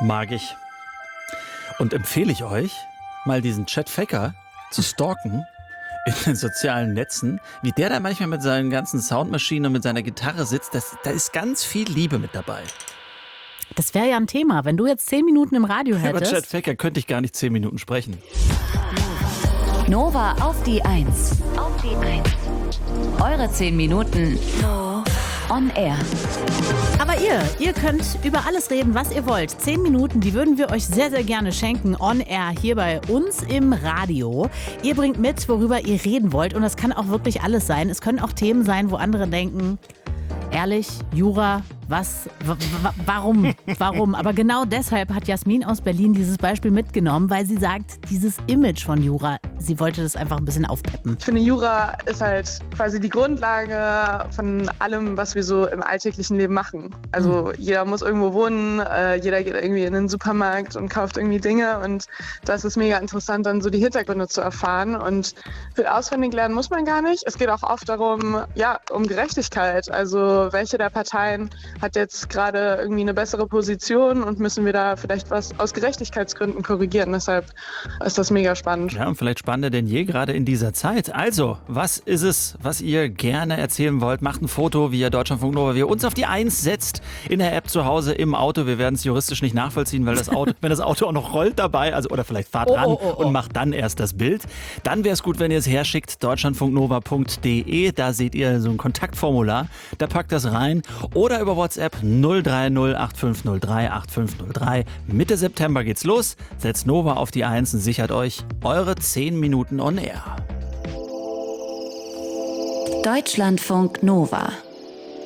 Mag ich. Und empfehle ich euch, mal diesen Chet Faker zu stalken in den sozialen Netzen, wie der da manchmal mit seinen ganzen Soundmaschinen und mit seiner Gitarre sitzt. Da ist ganz viel Liebe mit dabei. Das wäre ja ein Thema, wenn du jetzt 10 Minuten im Radio Über hättest. Chet Faker könnte ich gar nicht 10 Minuten sprechen. Nova auf die 1. Eure 10 Minuten on air. Aber ihr könnt über alles reden, was ihr wollt. 10 Minuten, die würden wir euch sehr, sehr gerne schenken on air hier bei uns im Radio. Ihr bringt mit, worüber ihr reden wollt, und das kann auch wirklich alles sein. Es können auch Themen sein, wo andere denken, ehrlich, Jura, was, warum? Aber genau deshalb hat Jasmin aus Berlin dieses Beispiel mitgenommen, weil sie sagt, dieses Image von Jura, sie wollte das einfach ein bisschen aufpeppen. Ich finde, Jura ist halt quasi die Grundlage von allem, was wir so im alltäglichen Leben machen. Also jeder muss irgendwo wohnen, jeder geht irgendwie in den Supermarkt und kauft irgendwie Dinge, und das ist mega interessant, dann so die Hintergründe zu erfahren. Und viel auswendig lernen muss man gar nicht. Es geht auch oft darum, um Gerechtigkeit. Also welche der Parteien hat jetzt gerade irgendwie eine bessere Position und müssen wir da vielleicht was aus Gerechtigkeitsgründen korrigieren. Deshalb ist das mega spannend. Ja, und vielleicht spannender denn je, gerade in dieser Zeit. Also, was ist es, was ihr gerne erzählen wollt? Macht ein Foto via Deutschlandfunk Nova, wie ihr uns auf die 1 setzt, in der App zu Hause, im Auto. Wir werden es juristisch nicht nachvollziehen, weil das Auto, wenn das Auto auch noch rollt dabei, also oder vielleicht fahrt ran und macht dann erst das Bild. Dann wäre es gut, wenn ihr es herschickt, deutschlandfunknova.de. Da seht ihr so ein Kontaktformular, da packt das rein. Oder über WhatsApp 030 8503 8503. Mitte September geht's los. Setzt Nova auf die 1 und sichert euch eure 10 Minuten on Air. Deutschlandfunk Nova.